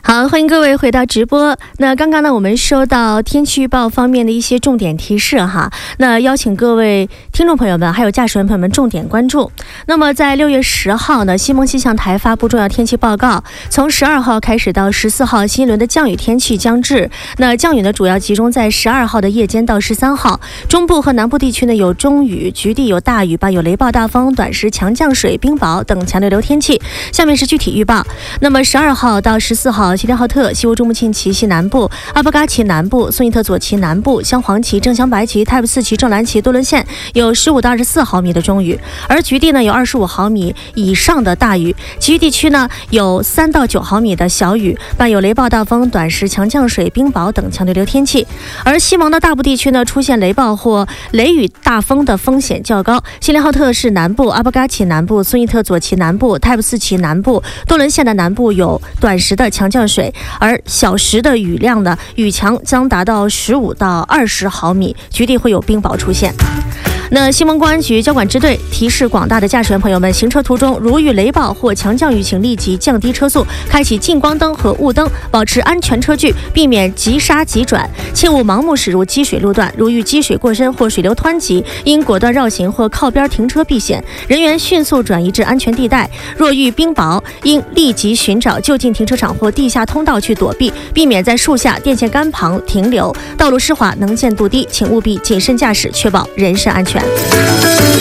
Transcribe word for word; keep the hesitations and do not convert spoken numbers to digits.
好，欢迎各位回到直播。那刚刚呢，我们收到天气预报方面的一些重点提示哈。那邀请各位听众朋友们，还有驾驶员朋友们重点关注。那么在六月十号呢，西蒙气象台发布重要天气报告。从十二号开始到十四号，新一轮的降雨天气将至。那降雨呢，主要集中在十二号的夜间到十三号。中部和南部地区呢有中雨，局地有大雨吧，有雷暴大风、短时强降水、冰雹等强对流天气。下面是具体预报。那么十二号到十四号。锡林浩特、西乌珠穆沁旗西南部、阿布嘎旗南部、苏伊特左旗南部、镶黄旗、正镶白旗、泰布斯旗、正蓝旗、多伦县有十五到二十四毫米的中雨，而局地呢有二十五毫米以上的大雨，其余地区呢有三到九毫米的小雨，伴有雷暴大风、短时强降水、冰雹等强对流天气。而西蒙的大部地区呢出现雷暴或雷雨大风的风险较高，锡林浩特市南部、阿布嘎旗南部、苏伊特左旗南部、泰布斯旗南部、多伦县的南部有短时的强降水，而小时的雨量呢，雨强将达到十五到二十毫米，局地会有冰雹出现。那西蒙公安局交管支队提示广大的驾驶员朋友们，行车途中如遇雷暴或强降雨，请立即降低车速，开启近光灯和雾灯，保持安全车距，避免急刹急转，切勿盲目驶入积水路段。如遇积水过深或水流湍急，应果断绕行或靠边停车避险，人员迅速转移至安全地带。若遇冰雹，应立即寻找就近停车场或地下通道去躲避，避免在树下、电线杆旁停留。道路湿滑，能见度低，请务必谨慎驾驶，确保人身安全。